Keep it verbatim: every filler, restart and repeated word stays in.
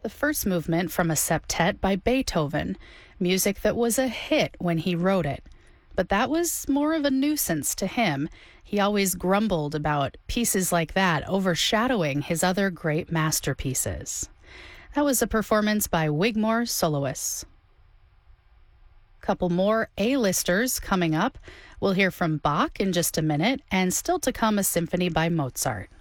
the first movement from a septet by Beethoven, music that was a hit when he wrote it. But that was more of a nuisance to him. He always grumbled about pieces like that overshadowing his other great masterpieces. That was a performance by Wigmore Soloists. Couple more A-listers coming up. We'll hear from Bach in just a minute, and still to come, a symphony by Mozart.